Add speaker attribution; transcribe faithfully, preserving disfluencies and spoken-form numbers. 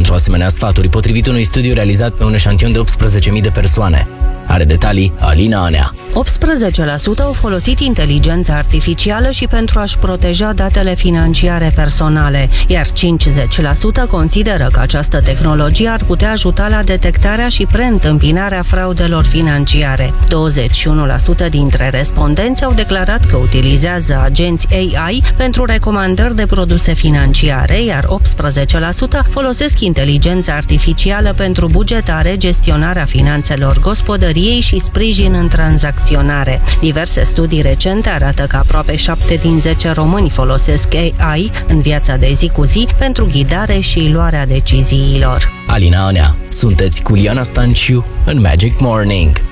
Speaker 1: pentru asemenea sfaturi, potrivit unui studiu realizat pe un eșantion de optsprezece mii de persoane. Are detalii Alina Anea.
Speaker 2: optsprezece la sută au folosit inteligența artificială și pentru a-și proteja datele financiare personale, iar cincizeci la sută consideră că această tehnologie ar putea ajuta la detectarea și preîntâmpinarea fraudelor financiare. douăzeci și unu la sută dintre respondenți au declarat că utilizează agenți A I pentru recomandări de produse financiare, iar optsprezece la sută folosesc inteligența artificială pentru bugetare, gestionarea finanțelor gospodăriei și sprijin în tranzacționare. Diverse studii recente arată că aproape șapte din zece români folosesc A I în viața de zi cu zi pentru ghidare și luarea deciziilor.
Speaker 1: Alina Anea, sunteți cu Liana Stanciu în Magic Morning.